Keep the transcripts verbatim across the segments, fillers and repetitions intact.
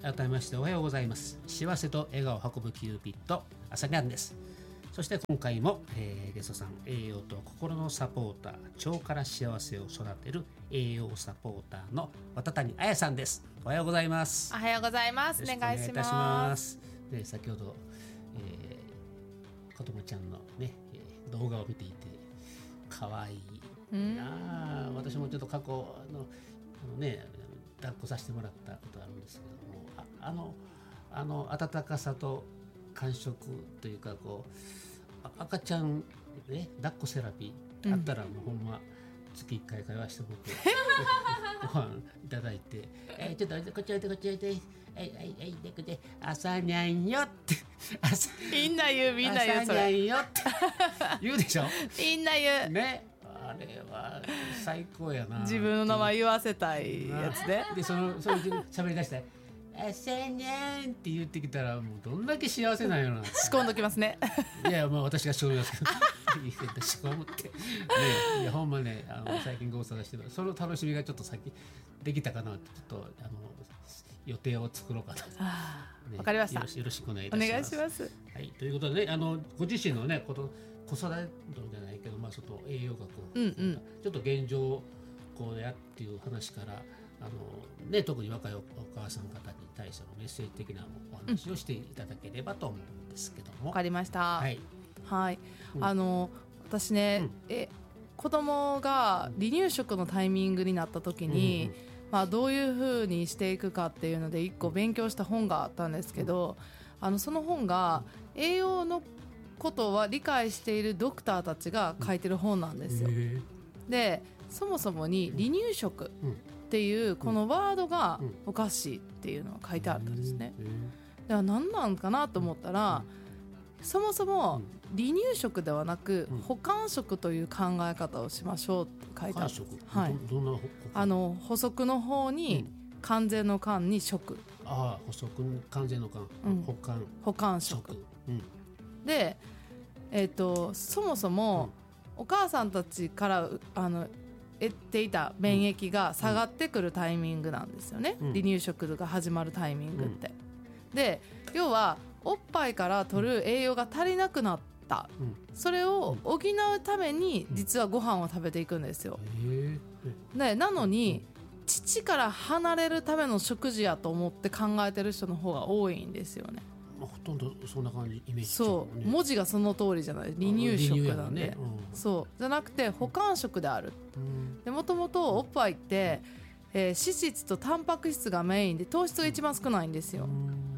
改めましておはようございます。幸せと笑顔を運ぶキューピッド朝にゃんです。そして今回も、えー、ゲストさん、栄養と心のサポーター、腸から幸せを育てる栄養サポーターの渡谷彩さんです。おはようございます。 おはようございます。お願いします。 で、先ほど、えー、子供ちゃんのね、えー、動画を見ていて可愛いな。私もちょっと過去のあのね抱っこさせてもらったことあるんですけども、あ, あのあの温かさと感触というか、こう赤ちゃんね抱っこセラピーあったらもうほんま月いっかい会話してもらってご飯いただいて、えー、ちょっとこっちおいてこっちおいて、はいはいはいでこで朝にゃんよって朝みんな言うみんな言うそれ朝にゃんよって言うでしょみんな言うね。あれは最高やな。 自分の名前言わせたいやつで、 でそのその喋り出したら朝にゃんって言ってきたらもうどんだけ幸せなんやろな。 仕込んどきますね。 いやまあ私が仕込みますけど仕込むってね。いやほんまね、あの最近ご無沙汰してる、その楽しみがちょっと先できたかなって、ちょっとあの予定を作ろうかな。 わ、ね、かりました。 よろし、よろしくお願いいたします。 お願いします。 はい、ということでね、あのご自身のねこと子育てじゃないけど、まあ、ちょっと栄養学を、 うんうん、 ちょっと現状こうやっていう話から、あの、ね、特に若いお母さん方に対してのメッセージ的なお話をしていただければと思うんですけども。 わ、うん、かりました。はい、はい、 うん、 あの私ね、うん、え子供が離乳食のタイミングになった時に、うんうん、まあ、どういうふうにしていくかっていうので一個勉強した本があったんですけど、うん、あのその本が栄養のことは理解しているドクターたちが書いてる本なんですよ。でそもそもに離乳食っていうこのワードがおかしいっていうのが書いてあったんですね。では何なんかなと思ったら、そもそも離乳食ではなく補完食という考え方をしましょうって書いてある。はい、 どんなあの補足の方に完全の完に食、 ああ補足完全の完、うん、補完補完食、うん、で、えーと、そもそもお母さんたちからあの得ていた免疫が下がってくるタイミングなんですよね、うん、離乳食が始まるタイミングって、うん、で要はおっぱいから取る栄養が足りなくなった、うん、それを補うために実はご飯を食べていくんですよ、うん、でなのに父から離れるための食事やと思って考えてる人の方が多いんですよね。 まあ、ほとんどそんな感じイメージ、ね、 そう文字がその通りじゃない、離乳食なんで、ね、うん、そうじゃなくて補完食である、うん、でもともとおっぱいって、えー、脂質とタンパク質がメインで糖質が一番少ないんですよ、うん、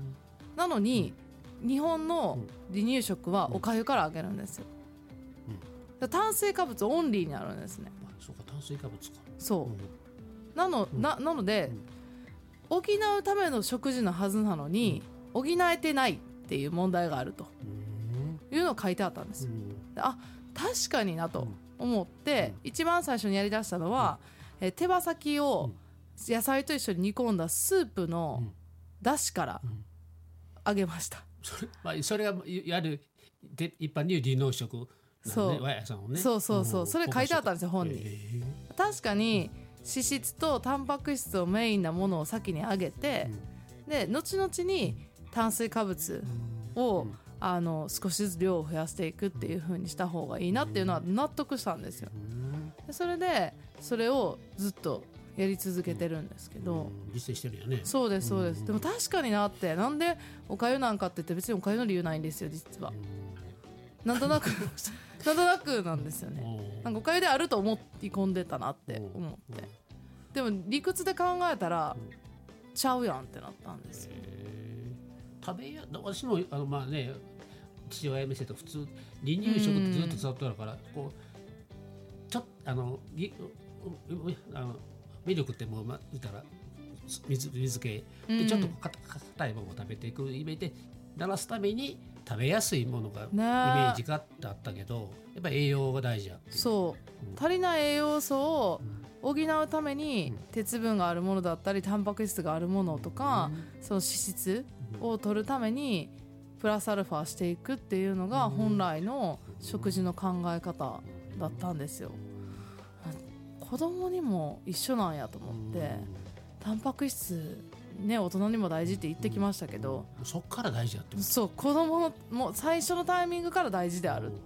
なのに、うん、日本の離乳食はお粥からあげるんですよ、うん、炭水化物オンリーになるんですね。 あ、そうか炭水化物か。 そう、うん、なの、な、なので、補うための食事のはずなのに、補えてないっていう問題があるというのを書いてあったんですよ。あ、確かになと思って一番最初にやりだしたのは、え手羽先を野菜と一緒に煮込んだスープの出汁からあげました。 それ、まあ、それがやるで一般に言う離乳食なんで、和屋さんをね、 そうそうそう、それ書いてあったんですよ本に。確かに脂質とタンパク質をメインなものを先にあげて、で後々に炭水化物を、うん、あの少しずつ量を増やしていくっていう風にした方がいいなっていうのは納得したんですよ。でそれでそれをずっとやり続けてるんですけど、うん、 実践してるよね。 そうですそうです、うん、でも確かになって、なんでおかゆなんかって言って別におかゆの理由ないんですよ実は、うん、なんとなくなんとなくなんですよね。なんかおかゆであると思い込んでたなって思って、でも理屈で考えたらちゃうやんってなったんですよ。 食べや私もあのまあね父親目線と普通離乳食ってずっと伝わってあるから、こうちょっとあのあのミルクってもう、ま、言ったら 水, 水系でちょっと硬いものを食べていくイメージで鳴らすために食べやすいものがイメージがあったけど、やっぱり栄養が大事やって。 そう、うん、足りない栄養素を補うために鉄分があるものだったりタンパク質があるものとか、うん、その脂質を取るためにプラスアルファしていくっていうのが本来の食事の考え方だったんですよ。子供にも一緒なんやと思って、タンパク質ね、大人にも大事って言ってきましたけど、 うん、そっから大事やってそう子供のもう最初のタイミングから大事であるっ